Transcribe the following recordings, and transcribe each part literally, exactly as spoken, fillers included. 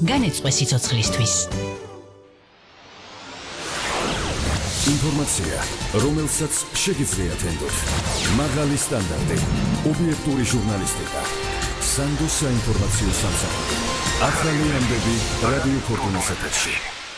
განეწყვე სიცოცხლისთვის. ინფორმაცია, რომელსაც შეგიძლიათ ენდოთ. მაღალი სტანდარტი, ობიექტური ჟურნალისტიკა. სანდო საინფორმაციო სამსახური. ახალი ამბები რადიო ფორტუნის ეთერში.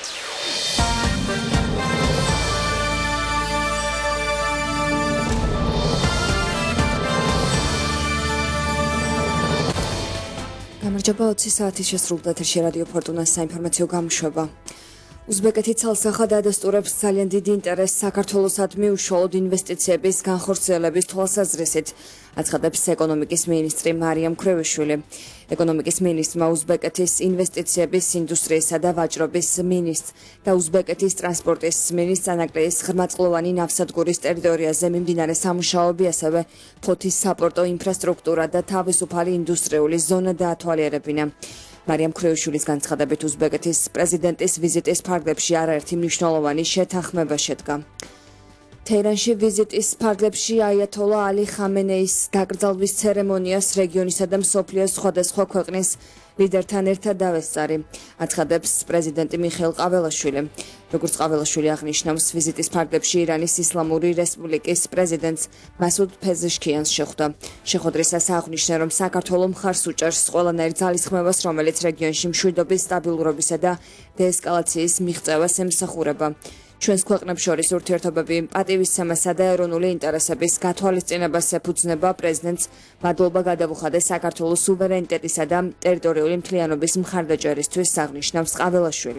გამარჯობა, ოცი საათის შესრულდა ეთერში რადიო ფორტუნას საინფორმაციო გამოშვება. უზბეკეთი ცალსახად ადასტურებს ძალიან დიდ ინტერესს საქართველოსადმი უშუალოდ ინვესტიციების განხორციელების თვალსაზრისით, აცხადებს ეკონომიკის მინისტრი მარიამ ქრევიშვილი. ეკონომიკის მინისტრმა უზბეკეთის ინვესტიციების ინდუსტრიისა და ვაჭრობის მინისტრს და უზბეკეთის ტრანსპორტის მინისტრს ანაკლიის ღრმაწლოვანი ნავსადგურის ტერიტორიაზე მიმდინარე სამუშაოები, ასევე ფოთის საპორტო ინფრასტრუქტურა და თავისუფალი ინდუსტრიული ზონა დაათვალიერებინა. მარიამ ქრევიშვილის განცხადებით უზბეკეთის პრეზიდენტის ვიზიტის ფარგლებში არაერთი მნიშვნელოვანი შეთანხმება შედგა. თეირანში ვიზიტის ფარგლებში აიათოლა ალი ხამენეის დაკრძალვის ცერემონიას რეგიონისა და მსოფლიოს სხვადასხვა ქვეყნის ლიდერთან ერთად დავესწარი, აცხადებს პრეზიდენტი მიხეილ ყაველაშვილი. როგორც ყაველაშვილი აღნიშნავს, ვიზიტის ფარგლებში ირანის ისლამური რესპუბლიკის პრეზიდენტს მასუდ ფეზეშქიანს შეხვდა. შეხვედრისას აღნიშნა, რომ საქართველო მხარს უჭერს ყველანაირ ძალისხმევას, რომელიც რეგიონში მშვიდობის, სტაბილურობისა და დეესკალაციის მიღწევას ემსახურება. ჩვენს ქვეყნებს შორის ურთიერთობები პატივისცემასა და ეროვნული ინტერესების გათვალისწინებას ეფუძნება. პრეზიდენტს მადლობა გადაუხადეს საქართველოს სუვერენიტეტისა და ტერიტორიული მთლიანობის მხარდაჭერისთვის, აღნიშნავს ყაველაშვილი.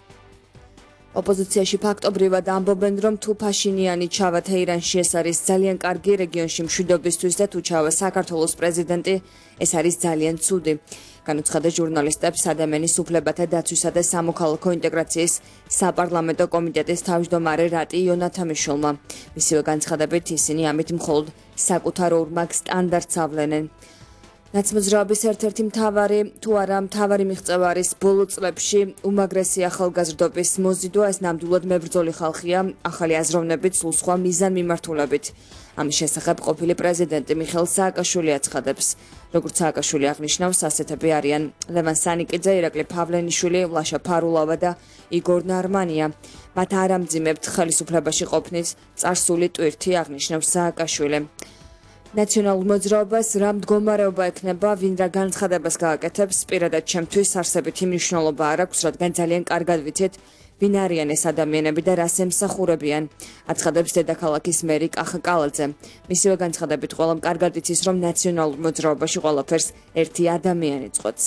ოპოზიციაში ფაქტობრივად ამბობენ, რომ თუ ფაშინიანი ჩავა თეირანში, ეს არის ძალიან კარგი რეგიონში მშვიდობისთვის და თუ ჩავა საქართველოს პრეზიდენტი, ეს არის ძალიან ცუდი. განუცხადა ჟურნალისტებს ადამიანის უფლებათა დაცვისა და სამოქალაქო ინტეგრაციის საპარლამენტო კომიტეტის თავმჯდომარე რატი იონათამიშვილმა. მისივე განცხადებით ისინი ამით მხოლოდ საკუთარ ორმაგ სტანდარტს ავლენენ. ნაცმოძრაობის ერთ-ერთი მთავარი თუ არა მთავარი მიღწევა არის ბოლო წლებში უმაგრესი ახალგაზრდობის მოზიდვა, ეს ნამდვილად მებრძოლი ხალხია, ახალი აზროვნებით, სულ სხვა მიზან მიმართულებით. ამის შესახებ ყოფილი პრეზიდენტი მიხეილ სააკაშვილი აცხადებს. როგორც სააკაშვილი აღნიშნავს, ასეთები არიან ლევან სანიკიძე, ირაკლი ფავლენიშვილი, ლაშა ფარულავა და იგორ ნარმანია. მათ არ ამძიმებთ ხელისუფლებაში ყოფნის წარსული ტვირთი, აღნიშნავს სააკაშვილი. ნაციონალურ მოძრაობას რა მდგომარეობა ექნება, ვინ რა განცხადებას გააკეთებს, პირადად ჩემთვის არსებითი მნიშვნელობა არ აქვს, რადგან ძალიან კარგად ვიცით, ვინ არიან ეს ადამიანები და რას ემსახურებიან, აცხადებს დედაქალაქის მერი კახა კალაძე. მისივე განცხადებით ყველამ კარგად იცის, რომ ნაციონალურ მოძრაობაში ყველაფერს ერთი ადამიანი წყვეტს.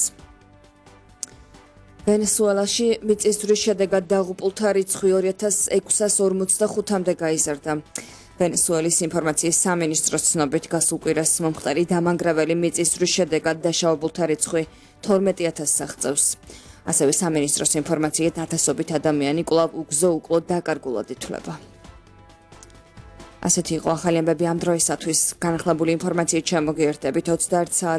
ვენესუელაში მიწისძვრის შედეგად დაღუპულთა რიცხვი ორი ათას ექვსას ორმოცდახუთამდე გაიზარდა. ვენესუელის ინფორმაციის სამინისტროს ცნობით გასულ კვირას მომხდარი დამანგრეველი მიწისძვრის შედეგად დაშავებულთა რიცხვი თორმეტი ათასს აღწევს. ასევე სამინისტროს ინფორმაციით ათასობით ადამიანი კვლავ უგზო უკლოდ დაკარგულად ითვლება. ასეთი იყო ახალი ამბები ამ დროისათვის. განახლებული ინფორმაციით შემოგიერთდებით ოცდაერთ საათს